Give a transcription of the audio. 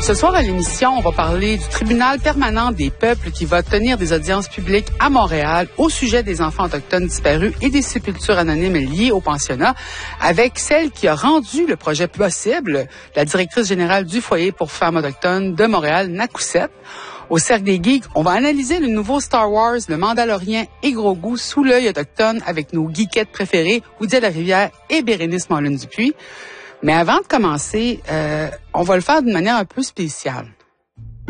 Ce soir à l'émission, on va parler du tribunal permanent des peuples qui va tenir des audiences publiques à Montréal au sujet des enfants autochtones disparus et des sépultures anonymes liées au pensionnat, avec celle qui a rendu le projet possible, la directrice générale du foyer pour femmes autochtones de Montréal, Nakoussette. Au Cercle des Geeks, on va analyser le nouveau Star Wars, le Mandalorien et Grogu sous l'œil autochtone avec nos geekettes préférées, Oudia Larivière et Bérénice Moulin-Dupuis. Mais avant de commencer, on va le faire d'une manière un peu spéciale.